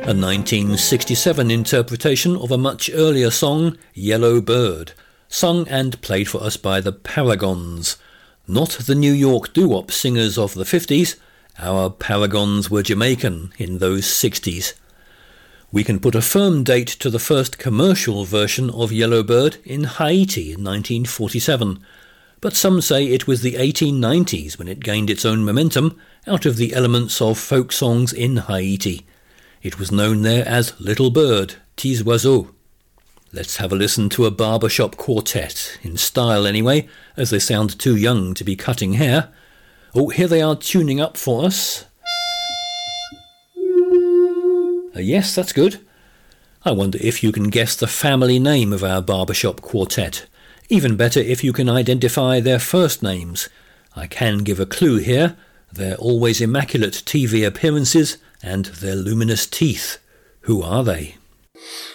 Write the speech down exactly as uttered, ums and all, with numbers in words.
A nineteen sixty-seven interpretation of a much earlier song, Yellow Bird, sung and played for us by the Paragons. Not the New York doo-wop singers of the fifties, our Paragons were Jamaican in those sixties. We can put a firm date to the first commercial version of Yellow Bird in Haiti in nineteen forty-seven, but some say it was the eighteen nineties when it gained its own momentum out of the elements of folk songs in Haiti. It was known there as Little Bird, Petits Oiseaux. Let's have a listen to a barbershop quartet, in style anyway, as they sound too young to be cutting hair. Oh, here they are tuning up for us. Uh, yes, that's good. I wonder if you can guess the family name of our barbershop quartet. Even better if you can identify their first names. I can give a clue here. Their always immaculate T V appearances and their luminous teeth. Who are they?